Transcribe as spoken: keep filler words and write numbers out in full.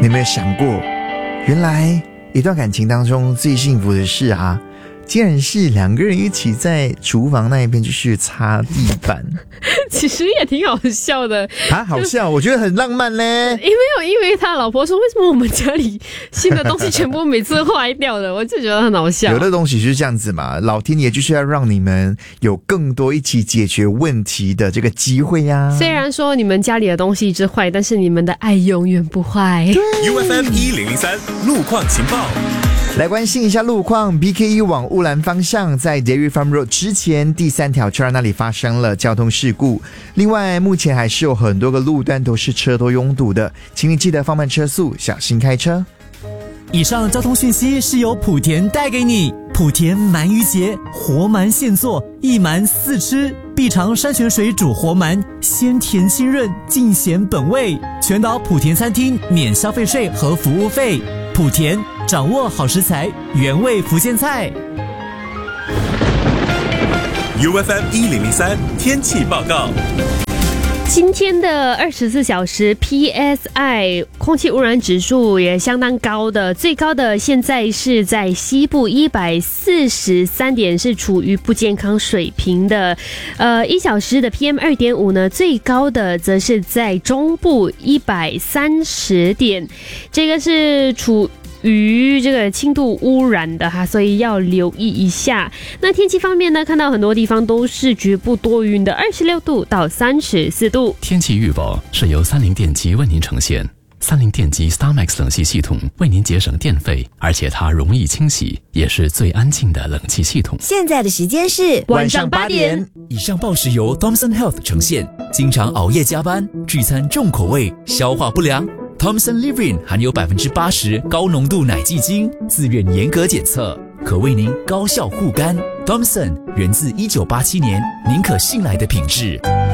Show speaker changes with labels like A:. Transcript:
A: 有没有想过，原来一段感情当中最幸福的事啊，竟然是两个人一起在厨房那一边就是擦地板。
B: 其实也挺好笑的
A: 啊，好笑，我觉得很浪漫嘞。
B: 因为有，因为他老婆说，为什么我们家里新的东西全部每次坏掉的，我就觉得很好笑。
A: 有的东西就是这样子嘛，老天爷就是要让你们有更多一起解决问题的这个机会呀、啊。
B: 虽然说你们家里的东西一直坏，但是你们的爱永远不坏。
C: U F M 一零零三路况情报。
A: 来关心一下路况 ，B K 一 往乌兰方向，在 Dairy Farm Road 之前第三条车那里发生了交通事故。另外，目前还是有很多个路段都是车多拥堵的，请你记得放慢车速，小心开车。
D: 以上交通讯息是由莆田带给你。莆田鳗鱼节，活鳗现做，一鳗四吃，必尝山泉水煮活鳗，鲜甜清润，尽显本味。全岛莆田餐厅免消费税和服务费。莆田掌握好食材，原味福建菜。
C: U F M 一零零三天气报告。
B: 今天的二十四小时 P S I 空气污染指数也相当高的，最高的现在是在西部一百四十三点，是处于不健康水平的。呃，一小时的 P M 二点五 呢，最高的则是在中部一百三十点，这个是处于这个轻度污染的哈，所以要留意一下。那天气方面呢，看到很多地方都是局部多云的，二十六度到三十四度。
E: 天气预报是由三菱电机为您呈现。三菱电机 StarMax 冷气系统为您节省电费，而且它容易清洗，也是最安静的冷气系统。
F: 现在的时间是
B: 晚上八点。
D: 以上报时由 Thomson Health 呈现。经常熬夜加班，聚餐重口味，消化不良。Thomson Livin 含有 百分之八十 高浓度奶基精，自愿严格检测，可为您高效护肝。Thomson 源自一九八七年，您可信赖的品质。